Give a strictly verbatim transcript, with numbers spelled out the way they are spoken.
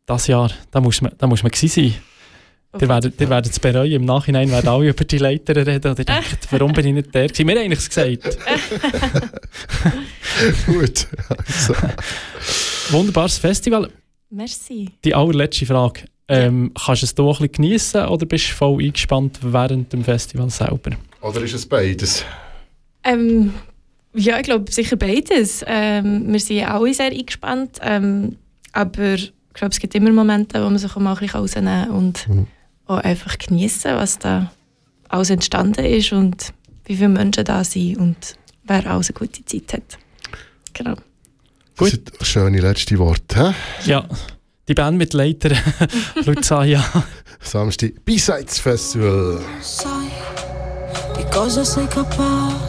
das Jahr, da muss man, da muss man gewesen sein. Ihr werdet, ihr werdet es bereuen. Im Nachhinein werden alle über die Leiter reden und ihr denkt, warum bin ich nicht der gewesen? Wir haben eigentlich gesagt. Gut. Also. Wunderbares Festival. Merci. Die allerletzte Frage. Ähm, kannst du es hier ein bisschen geniessen oder bist du voll eingespannt während dem Festival selber? Oder ist es beides? Ähm, ja, ich glaube sicher beides. Ähm, wir sind alle sehr eingespannt. Ähm, aber ich glaube, es gibt immer Momente, wo man sich auch mal ein bisschen rausnehmen kann und mhm. auch einfach geniessen, was da alles entstanden ist und wie viele Menschen da sind und wer alles eine gute Zeit hat. Genau. Gut. Das sind schöne letzte Worte. He? Ja, die Band mit Leiter Lucia. Samstag B-Sides Festival. Sai di cosa sei capace?